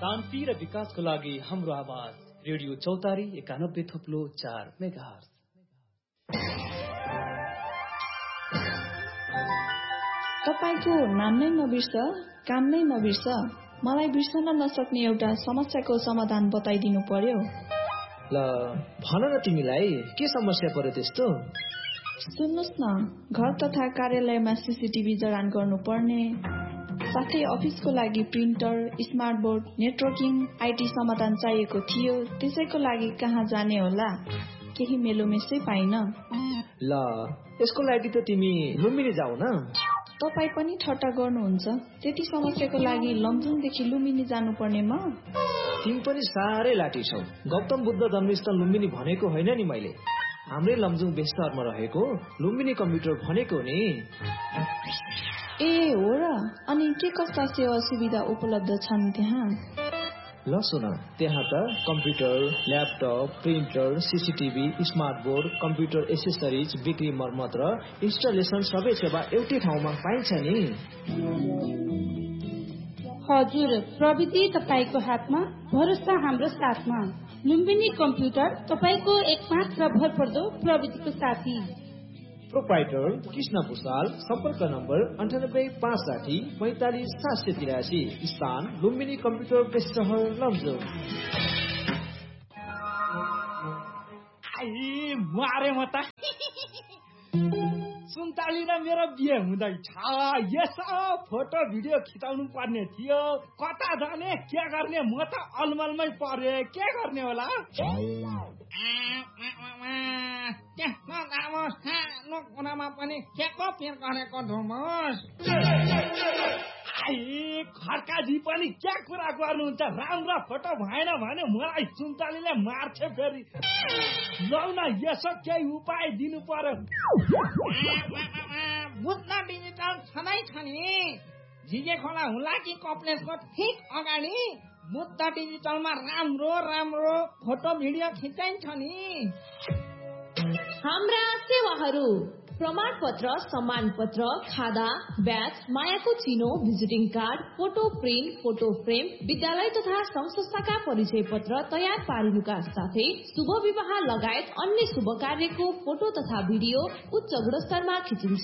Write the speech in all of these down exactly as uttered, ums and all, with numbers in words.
शान्ति र विकासको लागि हाम्रो आवाज रेडियो चौतारी एकानब्बे थुप्लो चार मेगाहर्ज। तपाईको नाम नै नबिर्स, काम नै नबिर्स, मलाई बिर्सन नसक्ने एउटा समस्याको समाधान बताइदिनु पर्यो। ल भन न, तिमीलाई के समस्या पर्यो त्यस्तो? सुन्नुस् न, घर तथा कार्यालयमा सीसीटीभी जडान गर्नुपर्ने, साथै अफिसको लागि printer, smart board, networking, IT समाधान चाहिएको थियो। त्यसैको लागि कहाँ जाने होला? केही मेलोमेसै पाइन। ल यसको लागि त तिमी लुम्बिनी जाऊ न। तपाईँ पनि ठट्टा गर्नुहुन्छ? त्यति समस्याको लागि लमजुङदेखि लुम्बिनी जानुपर्ने म? तिमी पनि साह्रै लाटी छौ। गौतम बुद्ध जन्मस्थल लुम्बिनी भनेको होइन नि मैले, हाम्रै लमजुङ बेस्टरमा रहेको लुम्बिनी कम्प्युटर भनेको नि। ए हो र? अनि के कस्ता सेवा सुविधा उपलब्ध छन् त्यहाँ? ल सुन, त्यहाँ त computer, laptop, printer, CCTV, smart board, computer accessories, बिक्री मर्मत र इन्स्टलेसन सबै सेवा एउटै ठाउँमा पाइन्छ नि। हजुर, प्रविधि तपाईको हातमा, भरोसा हाम्रो साथमा। लुम्बिनी कम्प्युटर तपाईको एकमात्र भरपर्दो प्रविधिको साथी। प्रोप्राइटर कृष्ण भूषाल, सम्पर्क नम्बर अन्ठानब्बे पाँच साठी पैंतालिस सात सय तिरासी, स्थान लुम्बिनी कम्प्युटर बेस्ट सहर लमजुङ। मारे म त सुन्ताली र मेरो बिहे हुँदैछ। यसो फोटो भिडियो खिचाउनु पर्ने थियो, कता जाने के गर्ने, म त अलमलमै परे। के गर्ने होला? सानो कुनामा पनि के को पिर गरेको धुमस। खड्काजी पनि क्या कुरा गर्नुहुन्छ? राम्रो फोटो भएन भने मलाई सुन्तालीले मार्छ फेरि। लौ न, यसो केही उपाय दिनु पर्यो। बुद्ध डिजिटल छँदै छ नि, झिगे खोला हुलाकी कम्प्लेक्सको ठिक अगाडि बुद्ध डिजिटलमा राम्रो राम्रो फोटो भिडियो खिचाइन्छ नि। हाम्रा सेवाहरू: प्रमाण पत्र, सम्मान पत्र, खादा, ब्याज, मायाको चिनो, visiting card, photo print, photo frame, विद्यालय तथा संघ संस्थाका परिचय पत्र तयार पारिनुका साथै शुभ विवाह लगायत अन्य शुभ कार्यको फोटो तथा भिडियो उच्च गुणस्तरमा खिचिन्छ।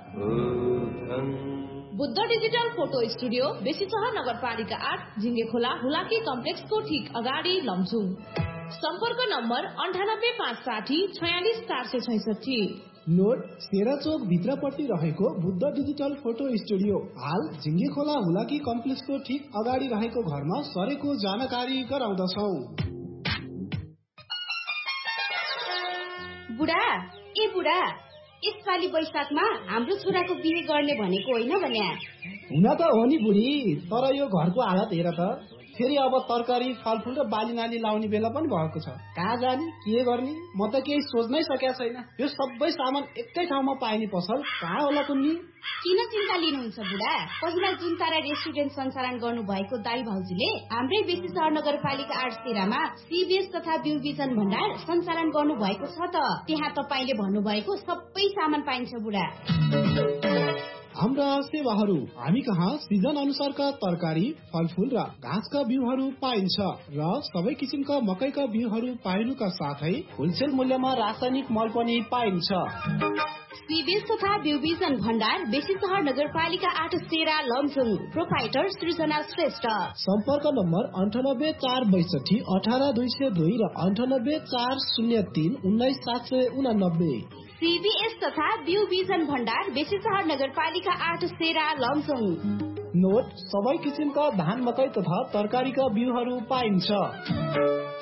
बुद्ध डिजिटल फोटो स्टुडियो, बेसी सहर नगरपालिका आठ, झिङ्गे खोला हुलाकी कम्प्लेक्सको ठिक अगाडि लमजुङ। सम्पर्क नम्बर अन्ठानब्बे पाँच साठी छयालिस चार सय छैसठी। नोट सेरा चोक भित्रपट्टि रहेको बुद्ध डिजिटल फोटो स्टुडियो हाल झिङ्गे खोला हुलाकी कम्प्लेक्सको ठिक अगाडि रहेको घरमा सरेको जानकारी गराउँदछौ। बुढा ए बुढा, यसपालि वैशाखमा हाम्रो छोराको बिहे गर्ने भनेको होइन भने? हुन त हो नि बुढी, तर यो घरको हालत हेर त। फेरि अब तरकारी, फलफुल र बाली नाली लाउने बेला पनि भएको छ। कहाँ जाने, के गर्ने, म त केही सोच्नै सकेका छैन। यो सबै सामान एकै ठाउँमा पाइने पसल कहाँ होला कुन्नी? किन चिन्ता लिनुहुन्छ बुढा? पहिला जुन तारा रेस्टुरेन्ट सञ्चालन गर्नु भएको दाई भाउजूले हाम्रै बेसी सहर नगरपालिका आठ तेह्रमा सीबीएस तथा बिउ बिजन भण्डार सञ्चालन गर्नु भएको छ त। त्यहाँ तपाईँले भन्नुभएको सबै सामान पाइन्छ बुढा। हाम्रा सेवाहरू: हामी कहाँ सिजन अनुसारका तरकारी, फलफुल र घाँसका बिउहरू पाइन्छ र सबै किसिमका मकैका बिउहरू पाइनुका साथै होलसेल मूल्यमा रासायनिक मल पनि पाइन्छ। सीबीएस तथा बिउ बिजन भण्डार, बेसी सहर नगरपालिका आठ तेह्र लमजुङ। प्रोप्राइटर सृजना श्रेष्ठ। सम्पर्क नम्बर अन्ठानब्बे चार बैसठी अठार दुई सय दुई र अन्ठानब्बे चार शून्य तीन उन्नाइस सात सय उनानब्बे। सीबीएस तथा बिउ बिजन भण्डार, बेसी सहर नगरपालिका आठ तेह्र लमजुङ। नोट सबै किसिमका धान, मकै तथा तरकारीका बिउहरू पाइन्छ।